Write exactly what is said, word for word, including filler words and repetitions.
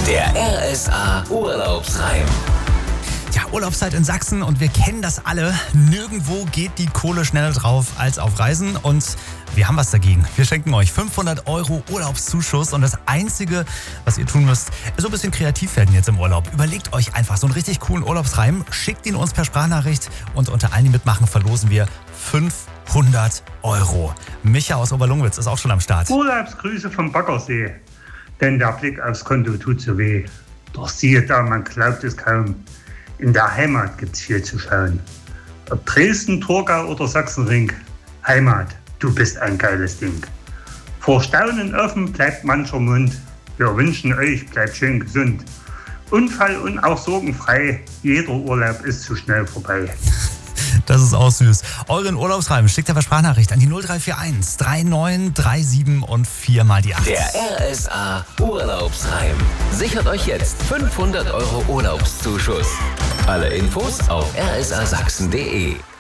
Der R S A Urlaubsreim. Ja, Urlaubszeit in Sachsen und wir kennen das alle. Nirgendwo geht die Kohle schneller drauf als auf Reisen und wir haben was dagegen. Wir schenken euch fünfhundert Euro Urlaubszuschuss und das Einzige, was ihr tun müsst, ist so ein bisschen kreativ werden jetzt im Urlaub. Überlegt euch einfach so einen richtig coolen Urlaubsreim, schickt ihn uns per Sprachnachricht und unter allen, die mitmachen, verlosen wir fünfhundert Euro. Micha aus Oberlungwitz ist auch schon am Start. Urlaubsgrüße vom Baggersee, denn der Blick aufs Konto tut so weh. Doch siehe da, man glaubt es kaum. In der Heimat gibt's viel zu schauen. Ob Dresden, Torgau oder Sachsenring, Heimat, du bist ein geiles Ding. Vor Staunen offen bleibt mancher Mund. Wir wünschen euch, bleibt schön gesund. Unfall und auch sorgenfrei, jeder Urlaub ist zu schnell vorbei. Das ist auch süß. Euren Urlaubsreim schickt ihr per Sprachnachricht an die null drei vier eins drei neun drei sieben und viermal die acht. Der R S A Urlaubsreim. Sichert euch jetzt fünfhundert Euro Urlaubszuschuss. Alle Infos auf r s a sachsen punkt d e.